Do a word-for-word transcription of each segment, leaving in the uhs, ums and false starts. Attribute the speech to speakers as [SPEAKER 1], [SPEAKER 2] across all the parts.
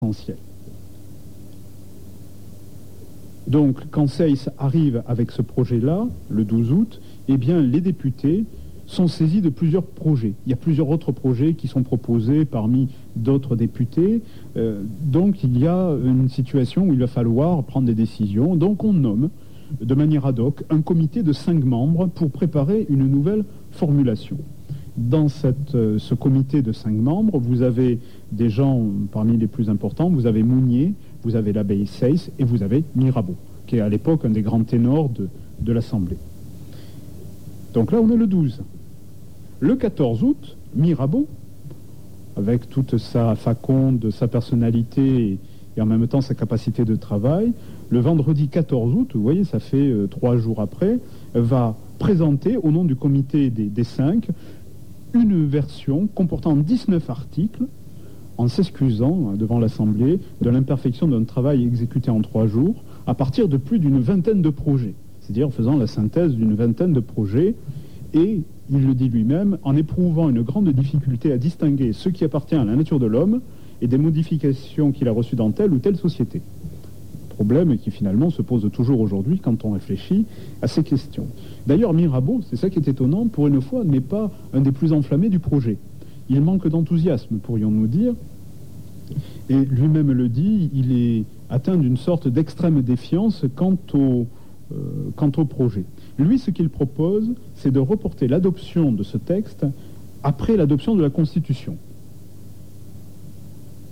[SPEAKER 1] essentiel. Donc, quand Seyss arrive avec ce projet-là, le douze août, eh bien, les députés sont saisis de plusieurs projets. Il y a plusieurs autres projets qui sont proposés parmi d'autres députés. Euh, donc, il y a une situation où il va falloir prendre des décisions. Donc, on nomme, de manière ad hoc, un comité de cinq membres pour préparer une nouvelle formulation. Dans cette, euh, ce comité de cinq membres, vous avez des gens parmi les plus importants. Vous avez Mounier, vous avez l'abbé Seyss et vous avez Mirabeau, qui est à l'époque un des grands ténors de, de l'Assemblée. Donc là, on est le douze. Le quatorze août, Mirabeau, avec toute sa faconde, sa personnalité et, et en même temps sa capacité de travail, le vendredi quatorze août, vous voyez, ça fait euh, trois jours après, va présenter au nom du comité des, des cinq une version comportant dix-neuf articles en s'excusant devant l'Assemblée de l'imperfection d'un travail exécuté en trois jours à partir de plus d'une vingtaine de projets, c'est-à-dire en faisant la synthèse d'une vingtaine de projets, et il le dit lui-même, en éprouvant une grande difficulté à distinguer ce qui appartient à la nature de l'homme et des modifications qu'il a reçues dans telle ou telle société. Problème qui finalement se pose toujours aujourd'hui quand on réfléchit à ces questions. D'ailleurs, Mirabeau, c'est ça qui est étonnant, pour une fois, n'est pas un des plus enflammés du projet. Il manque d'enthousiasme, pourrions-nous dire, et lui-même le dit, il est atteint d'une sorte d'extrême défiance quant au, euh, quant au projet. Lui, ce qu'il propose, c'est de reporter l'adoption de ce texte après l'adoption de la Constitution.
[SPEAKER 2] Pourquoi ?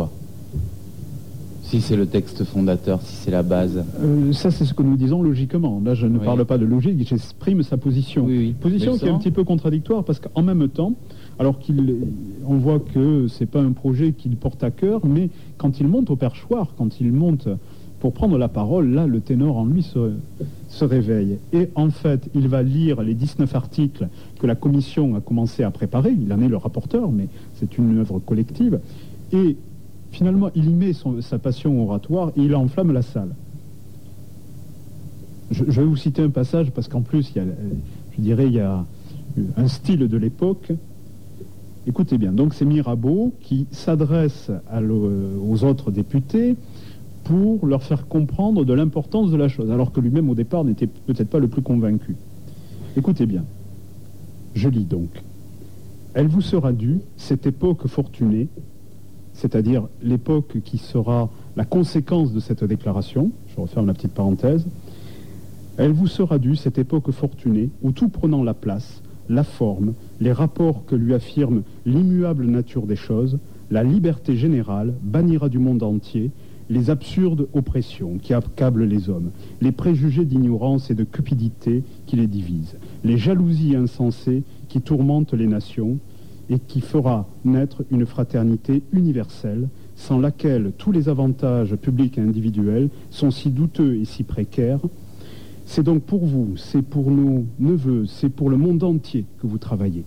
[SPEAKER 2] Si c'est le texte fondateur, si c'est la base.
[SPEAKER 1] Euh, ça, c'est ce que nous disons logiquement. Là, je ne
[SPEAKER 2] oui.
[SPEAKER 1] parle pas de logique, j'exprime sa position.
[SPEAKER 2] Oui, oui.
[SPEAKER 1] Position qui est un petit peu contradictoire parce qu'en même temps, alors qu'on voit que c'est pas un projet qu'il porte à cœur, mais quand il monte au perchoir, quand il monte pour prendre la parole, là, le ténor en lui se, se réveille. Et en fait, il va lire les dix-neuf articles que la commission a commencé à préparer. Il en est le rapporteur, mais c'est une œuvre collective. Et finalement, il y met son, sa passion oratoire et il enflamme la salle. Je, je vais vous citer un passage parce qu'en plus, il y a, je dirais, il y a un style de l'époque. Écoutez bien, donc c'est Mirabeau qui s'adresse à le, aux autres députés pour leur faire comprendre de l'importance de la chose, alors que lui-même au départ n'était peut-être pas le plus convaincu. Écoutez bien, je lis donc. Elle vous sera due, cette époque fortunée, c'est-à-dire l'époque qui sera la conséquence de cette déclaration, je referme la petite parenthèse, elle vous sera due, cette époque fortunée, où tout prenant la place, la forme, les rapports que lui affirme l'immuable nature des choses, la liberté générale bannira du monde entier les absurdes oppressions qui accablent les hommes, les préjugés d'ignorance et de cupidité qui les divisent, les jalousies insensées qui tourmentent les nations, et qui fera naître une fraternité universelle, sans laquelle tous les avantages publics et individuels sont si douteux et si précaires. C'est donc pour vous, c'est pour nos neveux, c'est pour le monde entier que vous travaillez.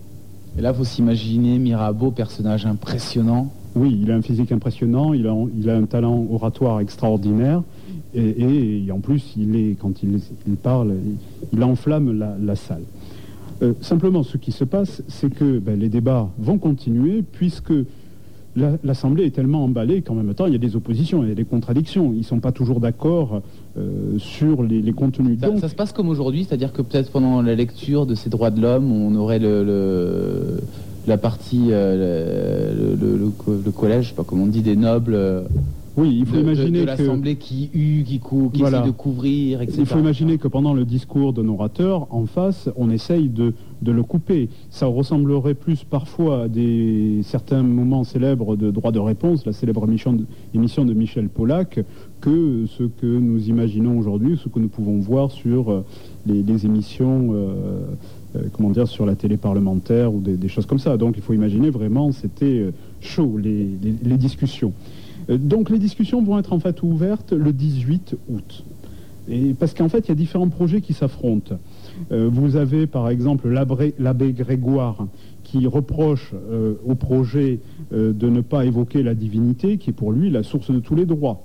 [SPEAKER 2] Et là, il faut s'imaginer Mirabeau, personnage impressionnant.
[SPEAKER 1] Oui, il a un physique impressionnant, il a, il a un talent oratoire extraordinaire, et, et, et en plus, il est, quand il, il parle, il, il enflamme la, la salle. Euh, simplement, ce qui se passe, c'est que ben, les débats vont continuer, puisque la, l'Assemblée est tellement emballée qu'en même temps, il y a des oppositions, il y a des contradictions. Ils ne sont pas toujours d'accord euh, sur les, les contenus.
[SPEAKER 2] Ça,
[SPEAKER 1] Donc,
[SPEAKER 2] ça se passe comme aujourd'hui, c'est-à-dire que peut-être pendant la lecture de ces droits de l'homme, on aurait le, le, la partie, euh, le, le, le, le collège, je sais pas comment on dit, des nobles... Euh,
[SPEAKER 1] oui, il faut
[SPEAKER 2] de,
[SPEAKER 1] imaginer
[SPEAKER 2] de, de
[SPEAKER 1] que...
[SPEAKER 2] l'Assemblée qui hue, qui, cou, qui
[SPEAKER 1] voilà.
[SPEAKER 2] essaie de couvrir, et cetera.
[SPEAKER 1] Il faut imaginer que pendant le discours d'un orateur, en face, on essaye de, de le couper. Ça ressemblerait plus parfois à des, certains moments célèbres de droit de réponse, la célèbre émission de, émission de Michel Polac, que ce que nous imaginons aujourd'hui, ce que nous pouvons voir sur les, les émissions... Euh, Euh, comment dire, sur la télé parlementaire ou des, des choses comme ça. Donc il faut imaginer vraiment, c'était euh, chaud, les, les, les discussions. Euh, donc les discussions vont être en fait ouvertes le dix-huit août. Et, parce qu'en fait, il y a différents projets qui s'affrontent. Euh, vous avez par exemple l'abbé, l'abbé Grégoire qui reproche euh, au projet euh, de ne pas évoquer la divinité, qui est pour lui la source de tous les droits.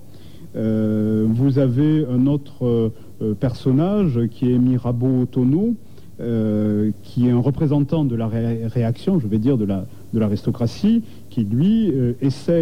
[SPEAKER 1] Euh, vous avez un autre euh, personnage qui est Mirabeau Tonneau, Euh, qui est un représentant de la ré réaction, je vais dire, de la, de l'aristocratie, qui lui euh, essaie